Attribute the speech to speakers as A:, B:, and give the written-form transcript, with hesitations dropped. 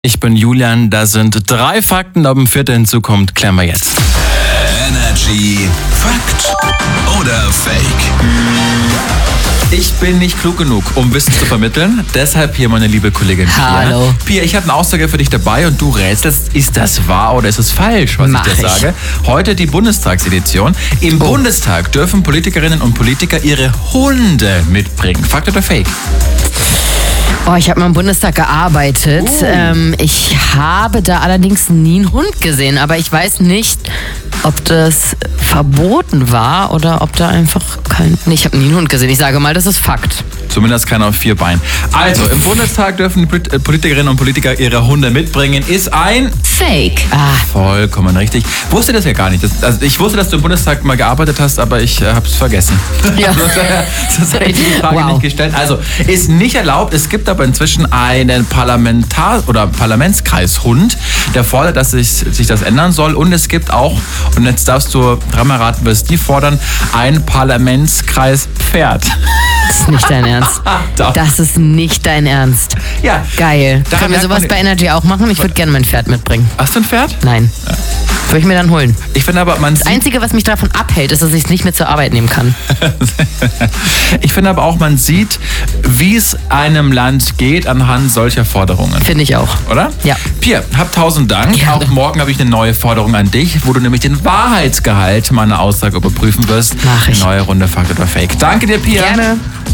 A: Ich bin Julian, da sind 3 Fakten, ob ein 4. hinzukommt, klären wir jetzt.
B: Energy Fakt oder Fake?
A: Ich bin nicht klug genug, um Wissen zu vermitteln, deshalb hier meine liebe Kollegin Pia.
C: Hallo.
A: Pia, ich habe eine Aussage für dich dabei und du rätselst, ist das wahr oder ist es falsch, was
C: Mach
A: ich dir
C: ich.
A: sage. Heute die Bundestagsedition. Im Bundestag dürfen Politikerinnen und Politiker ihre Hunde mitbringen. Fakt oder Fake?
C: Oh, ich habe mal im Bundestag gearbeitet. Ich habe da allerdings nie einen Hund gesehen, aber ich weiß nicht, ob das verboten war oder ob da einfach kein... Nee, ich habe nie einen Hund gesehen. Ich sage mal, das ist Fakt.
A: Zumindest keiner auf 4 Beinen. Also, im Bundestag dürfen Politikerinnen und Politiker ihre Hunde mitbringen. Ist ein...
C: Fake.
A: Vollkommen richtig. Wusste das ja gar nicht. Ich wusste, dass du im Bundestag mal gearbeitet hast, aber ich habe es vergessen.
C: Ja.
A: Sonst hätte ich die Frage
C: Wow.
A: nicht gestellt. Also, ist nicht erlaubt. Es gibt aber inzwischen einen Parlamentskreishund, der fordert, dass sich das ändern soll. Und es gibt auch, und jetzt darfst du dreimal raten, was die fordern, ein Parlamentskreispferd.
C: Das ist nicht dein Ernst.
A: Doch.
C: Das ist nicht dein Ernst.
A: Ja.
C: Geil.
A: Daran
C: Können wir
A: merkt
C: sowas
A: man-
C: bei Energy auch machen? Ich würde gerne mein Pferd mitbringen.
A: Hast du ein Pferd?
C: Nein. Würde ich mir dann holen.
A: Ich finde aber, man
C: Das Einzige, was mich davon abhält, ist, dass ich es nicht mit zur Arbeit nehmen kann.
A: Ich finde aber auch, man sieht, wie es einem Land geht anhand solcher Forderungen.
C: Finde ich auch.
A: Oder?
C: Ja.
A: Pia, hab 1000 Dank.
C: Gerne.
A: Auch morgen habe ich eine neue Forderung an dich, wo du nämlich den Wahrheitsgehalt meiner Aussage überprüfen wirst.
C: Mach ich.
A: Eine neue Runde Fakt oder Fake. Danke dir, Pia.
C: Gerne.